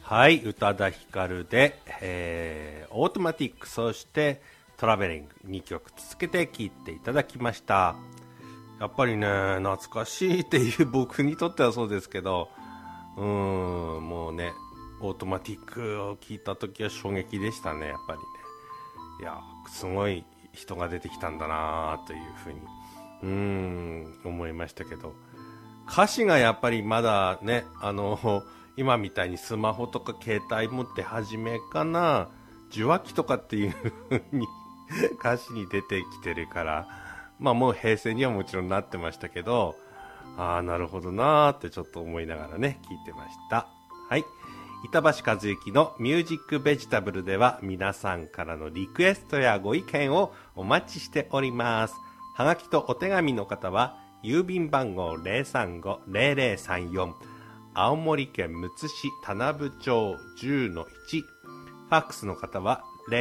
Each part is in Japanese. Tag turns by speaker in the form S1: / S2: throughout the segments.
S1: はい、宇多田ヒカルで、オートマティック、そしてトラベリング2曲続けて聴いていただきました。やっぱりね、懐かしいっていう僕にとってはそうですけど、もうね、オートマティックを聴いた時は衝撃でしたね、やっぱりね。いや、すごい人が出てきたんだなというふうに、思いましたけど、歌詞がやっぱりまだね、今みたいにスマホとか携帯持って始めかな、受話器とかっていう風に歌詞に出てきてるから、まあもう平成にはもちろんなってましたけど、ああなるほどなーってちょっと思いながらね聞いてました。はい、板橋和之のミュージックベジタブルでは皆さんからのリクエストやご意見をお待ちしております。はがきとお手紙の方は郵便番号 035-0034 青森県むつ市田名部町 10-1、 ファックスの方は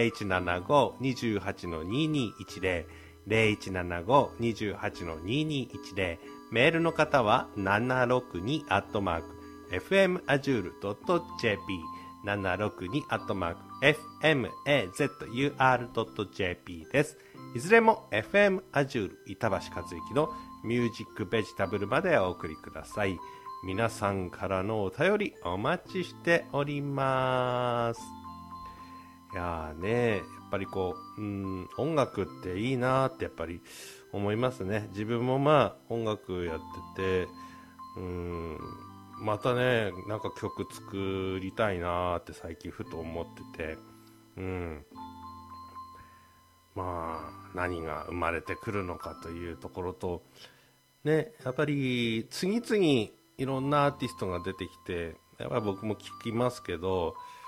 S1: 0175-28-2210 0175-28-2210、メールの方は762@fmazur.jp 762@fmazur.jp です。いずれも FM アジュール板橋和之のミュージックベジタブルまでお送りください。皆さんからのお便りお待ちしております。いやーね、やっぱりこう、音楽っていいなーってやっぱり思いますね。自分もまあ音楽やってて、またね、なんか曲作りたいなーって最近ふと思ってて、まあ何が生まれてくるのかというところと、ね、やっぱり次々いろんなアーティストが出てきて、やっぱり僕も聞きますけど、